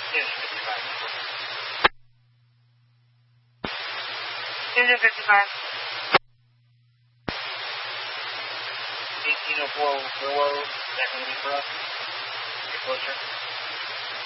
Engine 55. Engine 55. 1804 Willow, that going to be for us. Get closer.